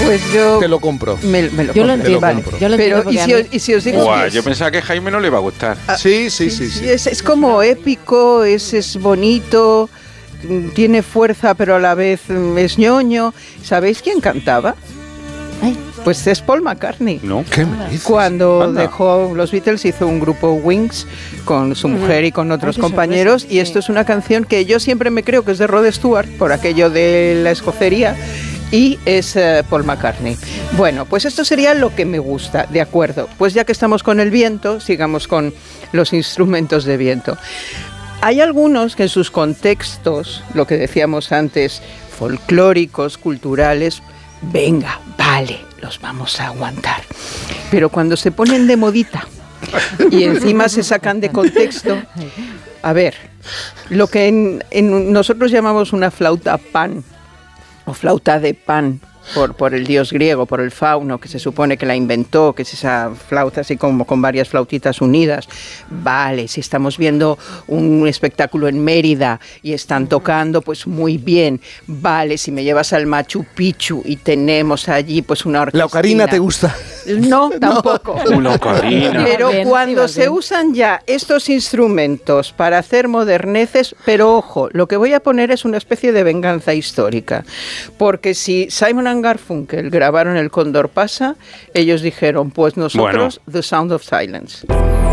Pues yo... Te lo compro. Me lo Yo lo compro. entiendo, Vale. yo lo entiendo. Pero, ¿y si os digo Guau, que yo pensaba que a Jaime no le iba a gustar. Sí. es como épico, es bonito, tiene fuerza, pero a la vez es ñoño. ¿Sabéis quién cantaba? Ay. Pues es Paul McCartney. ¿No? ¿Qué me dices? Cuando Anda. dejó los Beatles hizo un grupo Wings con su mujer y con otros Ay, qué compañeros sorpresa, y esto es una canción que yo siempre me creo que es de Rod Stewart por aquello de la escocería y es Paul McCartney. Bueno, pues esto sería lo que me gusta, de acuerdo. Pues ya que estamos con el viento, sigamos con los instrumentos de viento. Hay algunos que en sus contextos, lo que decíamos antes, folclóricos, culturales, venga, vale, los vamos a aguantar. Pero cuando se ponen de modita y encima se sacan de contexto, a ver, lo que en nosotros llamamos una flauta pan o flauta de pan, por el dios griego, por el fauno, que se supone que la inventó, que es esa flauta así como con varias flautitas unidas. Vale, si estamos viendo un espectáculo en Mérida y están tocando, pues muy bien. Vale, si me llevas al Machu Picchu y tenemos allí pues una orquesta. ¿La ocarina te gusta? No, tampoco. Una ocarina. Pero Bien, cuando sí, se bien. usan ya estos instrumentos para hacer moderneces, pero ojo, lo que voy a poner es una especie de venganza histórica, porque si Simon & Garfunkel grabaron El Cóndor pasa, ellos dijeron, pues nosotros The Sound of Silence.